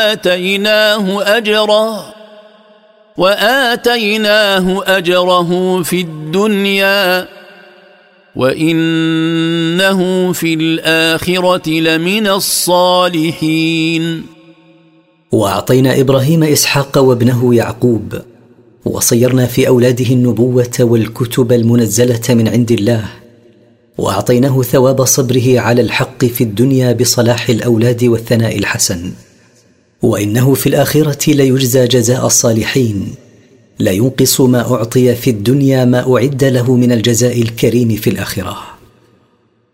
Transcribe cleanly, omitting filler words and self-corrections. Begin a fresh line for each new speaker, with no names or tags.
وآتيناه أجره في الدنيا وإنه في الآخرة لمن الصالحين.
وأعطينا إبراهيم إسحاق وابنه يعقوب، وصيرنا في أولاده النبوة والكتب المنزلة من عند الله، وأعطيناه ثواب صبره على الحق في الدنيا بصلاح الأولاد والثناء الحسن، وإنه في الآخرة ليجزى جزاء الصالحين، لا ينقص ما أعطي في الدنيا ما أعد له من الجزاء الكريم في الآخرة.